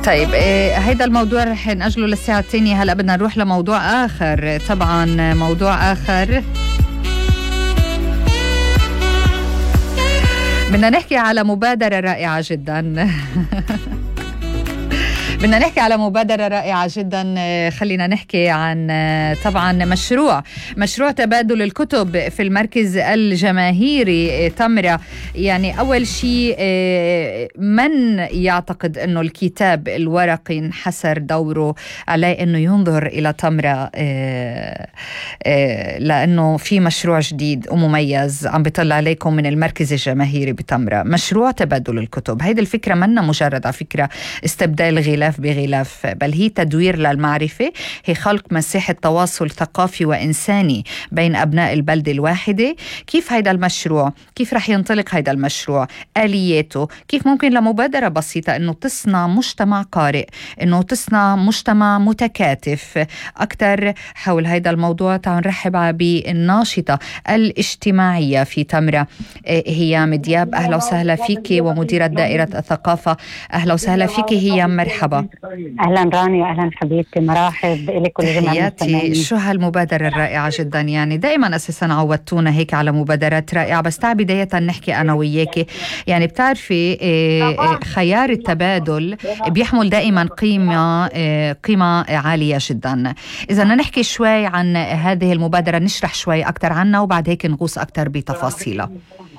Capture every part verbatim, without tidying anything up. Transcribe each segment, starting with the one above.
طيب إيه هيدا الموضوع رح نأجله للساعة الثانية. هلأ بدنا نروح لموضوع آخر، طبعا موضوع آخر بدنا نحكي على مبادرة رائعة جدا بدنا نحكي على مبادرة رائعة جدا. خلينا نحكي عن طبعا مشروع مشروع تبادل الكتب في المركز الجماهيري تمرة. يعني أول شيء، من يعتقد أنه الكتاب الورقي انحسر دوره عليه أنه ينظر إلى تمرة، لأنه في مشروع جديد ومميز عم بيطلع عليكم من المركز الجماهيري بتمرة، مشروع تبادل الكتب. هيدي الفكرة منا مجرد على فكرة استبدال غلاف بغلاف، بل هي تدوير للمعرفة، هي خلق مساحة تواصل ثقافي وإنساني بين أبناء البلدة الواحدة. كيف هيدا المشروع، كيف رح ينطلق هيدا المشروع، آلياته، كيف ممكن لمبادرة بسيطة أنه تصنع مجتمع قارئ، أنه تصنع مجتمع متكاتف. أكثر حول هيدا الموضوع تعالوا نرحب بالناشطة الاجتماعية في تمرة هيام دياب. أهلا وسهلا فيك، ومديرة دائرة الثقافة. أهلا وسهلا فيك هيام، مرحبا. أهلا رانيا، أهلا حبيبتي، مرحب لك ولجميع المستمعين. شو هالمبادرة الرائعة جدا، يعني دائما أساسا عودتونا هيك على مبادرات رائعة، بس تعال بداية نحكي أنا وياكي. يعني بتعرفي خيار التبادل بيحمل دائما قيمة قيمة عالية جدا. إذا نحكي شوي عن هذه المبادرة، نشرح شوي أكتر عنها وبعد هيك نغوص أكتر بتفاصيلها.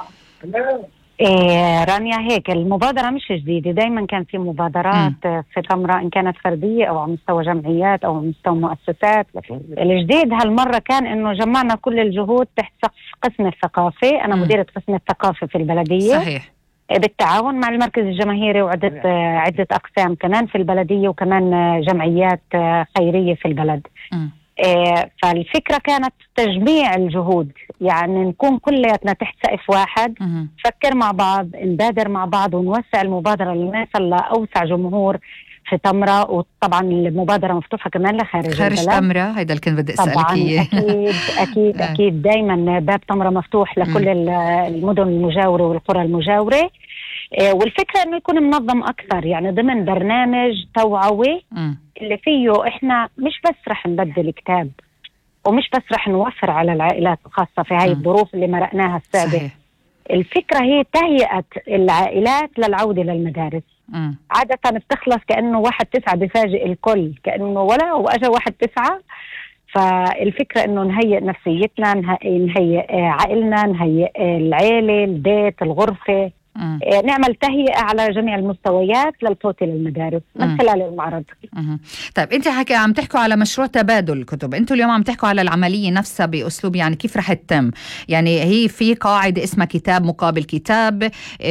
إيه رانيا، هيك المبادرة مش جديدة، دايما كان في مبادرات م. في تمرة، إن كانت فردية أو على مستوى جمعيات أو على مستوى مؤسسات. الجديد هالمرة كان إنه جمعنا كل الجهود تحت سقف قسم الثقافة. أنا م. مديرة قسم الثقافة في البلدية، صحيح، بالتعاون مع المركز الجماهيري وعدة عدة أقسام كمان في البلدية، وكمان جمعيات خيرية في البلد. م. إيه فالفكرة كانت تجميع الجهود، يعني نكون كلياتنا تحت سقف واحد، نفكر مع بعض، نبادر مع بعض، ونوسع المبادرة لنصل لأوسع جمهور في تمرة. وطبعا المبادرة مفتوحة كمان لخارج خارج البلد. تمرة، هيدا اللي كنت بدي أسألك إياه. أكيد أكيد أكيد دايما باب تمرة مفتوح لكل المدن المجاورة والقرى المجاورة. والفكرة إنه يكون منظم أكثر، يعني ضمن برنامج توعوي اللي فيه إحنا مش بس رح نبدل كتاب، ومش بس رح نوفر على العائلات، خاصة في هاي الظروف اللي مرقناها السابق. صحيح. الفكرة هي تهيئة العائلات للعودة للمدارس. م. عادة بتخلص كأنه واحد تسعة بفاجئ الكل، كأنه ولا وأجا واحد تسعة. فالفكرة إنه نهيئ نفسيتنا، نهيئ عائلنا، نهيئ العائلة، البيت، الغرفة، مم. نعمل تهيئة على جميع المستويات للفوت للمدارس من مم. خلال المعرض. مم. طيب انت حكي عم تحكوا على مشروع تبادل الكتب، انتوا اليوم عم تحكوا على العملية نفسها بأسلوب، يعني كيف رح تتم؟ يعني هي في قاعدة اسمها كتاب مقابل كتاب،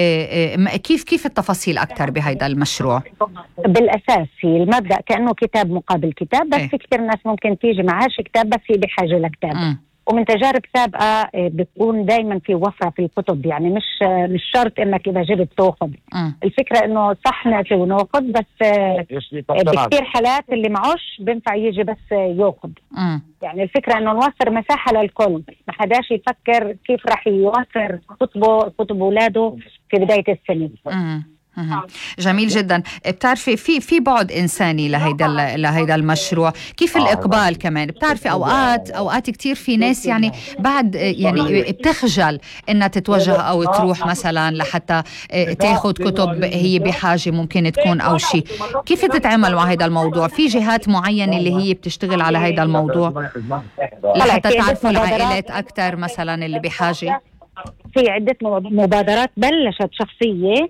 كيف كيف التفاصيل أكثر بهيدا المشروع؟ بالأساس هي المبدأ كأنه كتاب مقابل كتاب، بس في كتير ناس ممكن تيجي معهاش كتاب بس هي بحاجة لكتاب. مم. ومن تجارب سابقة بتكون دايما في وفرة في الكتب، يعني مش مش شرط انك اذا جبت تاخذ. الفكرة انه صح نأتي وناخذ، بس بكثير حالات اللي معوش بينفع يجي بس ياخذ. يعني الفكرة انه نوفر مساحة للكل، ما حداش يفكر كيف راح يوفر كتبه كتب اولاده في بداية السنة. مم. جميل جدا. بتعرفي في في بعد انساني لهيدا لهيدا المشروع، كيف الاقبال كمان. بتعرفي اوقات اوقات كتير في ناس يعني بعد يعني بتخجل انها تتوجه او تروح مثلا لحتى تاخذ كتب هي بحاجه ممكن تكون او شيء. كيف تتعاملوا مع هيدا الموضوع؟ في جهات معينه اللي هي بتشتغل على هيدا الموضوع لحتى تعرفوا العائلات اكثر مثلا اللي بحاجه؟ في عدة مبادرات بلشت شخصية،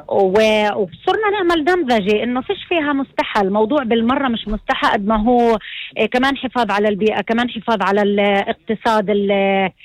وصرنا نعمل نمذجة إنه فيش فيها مستحى. الموضوع بالمرة مش مستحى قد ما هو كمان حفاظ على البيئة، كمان حفاظ على الاقتصاد